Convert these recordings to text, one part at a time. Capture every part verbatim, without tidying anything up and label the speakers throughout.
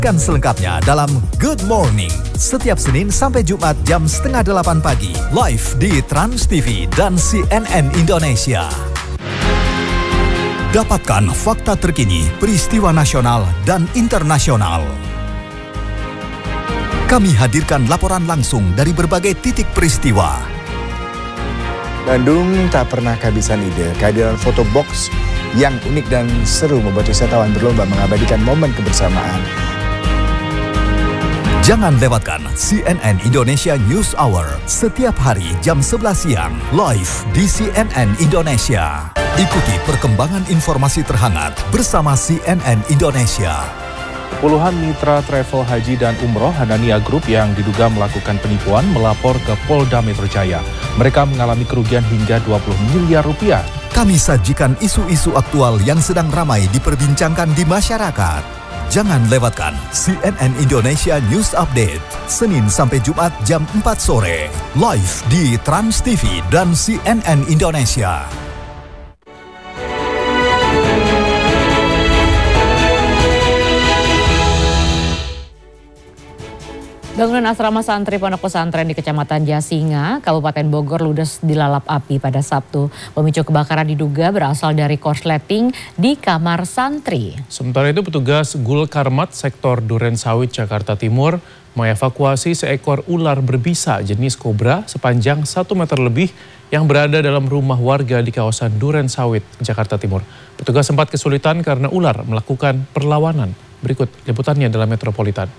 Speaker 1: Kan selengkapnya dalam Good Morning setiap Senin sampai Jumat jam setengah delapan pagi live di Trans T V dan C N N Indonesia. Dapatkan fakta terkini peristiwa nasional dan internasional. Kami hadirkan laporan langsung dari berbagai titik peristiwa.
Speaker 2: Bandung tak pernah kehabisan ide. Kehadiran foto box yang unik dan seru membuat wisatawan berlomba mengabadikan momen kebersamaan.
Speaker 1: Jangan lewatkan C N N Indonesia News Hour setiap hari jam sebelas siang live di C N N Indonesia. Ikuti perkembangan informasi terhangat bersama C N N Indonesia.
Speaker 3: Puluhan mitra travel haji dan umroh Hanania Group yang diduga melakukan penipuan melapor ke Polda Metro Jaya. Mereka mengalami kerugian hingga dua puluh miliar rupiah.
Speaker 1: Kami sajikan isu-isu aktual yang sedang ramai diperbincangkan di masyarakat. Jangan lewatkan C N N Indonesia News Update Senin sampai Jumat jam empat sore live di Trans T V dan C N N Indonesia.
Speaker 4: Bangunan asrama santri pondok pesantren di Kecamatan Jasinga, Kabupaten Bogor ludes dilalap api pada Sabtu. Pemicu kebakaran diduga berasal dari korsleting di kamar santri.
Speaker 3: Sementara itu petugas Gul Karmat sektor Duren Sawit Jakarta Timur mengevakuasi seekor ular berbisa jenis kobra sepanjang satu meter lebih yang berada dalam rumah warga di kawasan Duren Sawit Jakarta Timur. Petugas sempat kesulitan karena ular melakukan perlawanan. Berikut liputannya dalam Metropolitan.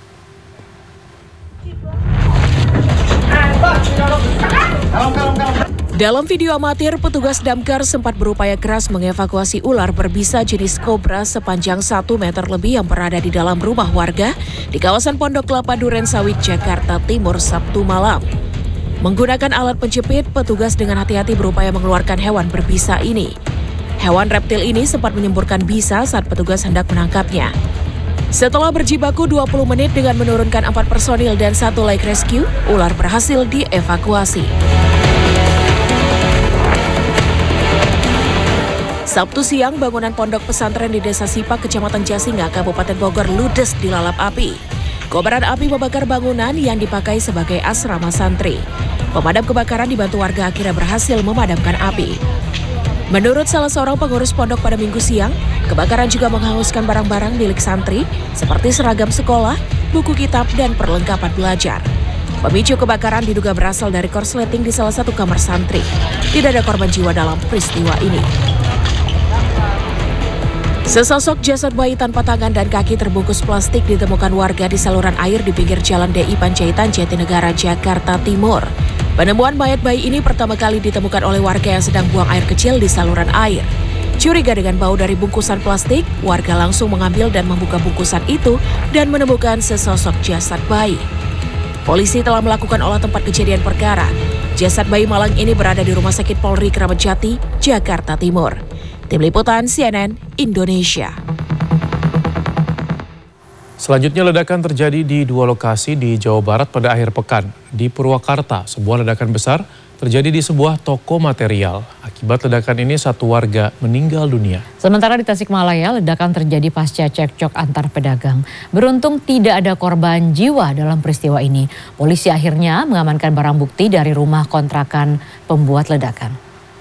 Speaker 5: Dalam video amatir, petugas damkar sempat berupaya keras mengevakuasi ular berbisa jenis kobra sepanjang satu meter lebih yang berada di dalam rumah warga di kawasan Pondok Kelapa Duren Sawit, Jakarta Timur, Sabtu malam. Menggunakan alat penjepit, petugas dengan hati-hati berupaya mengeluarkan hewan berbisa ini. Hewan reptil ini sempat menyemburkan bisa saat petugas hendak menangkapnya. Setelah berjibaku dua puluh menit dengan menurunkan empat personil dan satu light rescue, ular berhasil dievakuasi. Sabtu siang, bangunan pondok pesantren di Desa Sipak, Kecamatan Jasinga, Kabupaten Bogor ludes dilalap api. Kobaran api membakar bangunan yang dipakai sebagai asrama santri. Pemadam kebakaran dibantu warga akhirnya berhasil memadamkan api. Menurut salah seorang pengurus pondok pada Minggu siang, kebakaran juga menghanguskan barang-barang milik santri seperti seragam sekolah, buku kitab, dan perlengkapan belajar. Pemicu kebakaran diduga berasal dari korsleting di salah satu kamar santri. Tidak ada korban jiwa dalam peristiwa ini. Sesosok jasad bayi tanpa tangan dan kaki terbungkus plastik ditemukan warga di saluran air di pinggir Jalan D I Panjaitan, Jatinegara, Jakarta Timur. Penemuan mayat bayi ini pertama kali ditemukan oleh warga yang sedang buang air kecil di saluran air. Curiga dengan bau dari bungkusan plastik, warga langsung mengambil dan membuka bungkusan itu dan menemukan sesosok jasad bayi. Polisi telah melakukan olah tempat kejadian perkara. Jasad bayi malang ini berada di Rumah Sakit Polri Kramat Jati, Jakarta Timur. Tim Liputan C N N Indonesia.
Speaker 3: Selanjutnya ledakan terjadi di dua lokasi di Jawa Barat pada akhir pekan. Di Purwakarta, sebuah ledakan besar terjadi di sebuah toko material. Akibat ledakan ini satu warga meninggal dunia.
Speaker 4: Sementara di Tasikmalaya, ledakan terjadi pasca cekcok antar pedagang. Beruntung tidak ada korban jiwa dalam peristiwa ini. Polisi akhirnya mengamankan barang bukti dari rumah kontrakan pembuat ledakan.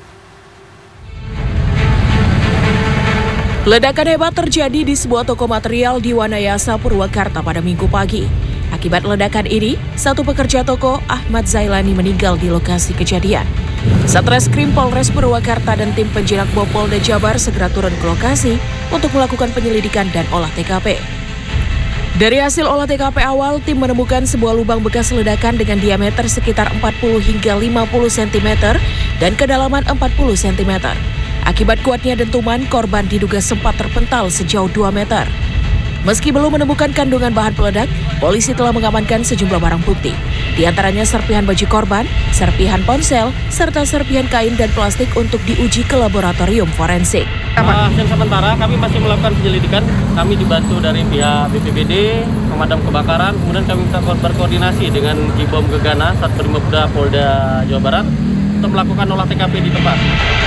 Speaker 5: Ledakan hebat terjadi di sebuah toko material di Wanayasa, Purwakarta pada Minggu pagi. Akibat ledakan ini, satu pekerja toko, Ahmad Zailani, meninggal di lokasi kejadian. Satreskrim Polres Purwakarta dan tim penjinak Bopolda Jabar segera turun ke lokasi untuk melakukan penyelidikan dan olah T K P. Dari hasil olah T K P awal, tim menemukan sebuah lubang bekas ledakan dengan diameter sekitar empat puluh hingga lima puluh sentimeter dan kedalaman empat puluh sentimeter. Akibat kuatnya dentuman, korban diduga sempat terpental sejauh dua meter. Meski belum menemukan kandungan bahan peledak, polisi telah mengamankan sejumlah barang bukti. Di antaranya serpihan baju korban, serpihan ponsel, serta serpihan kain dan plastik untuk diuji ke laboratorium forensik.
Speaker 6: Hasil sementara kami masih melakukan penyelidikan. Kami dibantu dari pihak B P B D, pemadam kebakaran, kemudian kami berkoordinasi dengan Jibom Gegana, Satpol Polda Jawa Barat untuk melakukan olah T K P di tempat.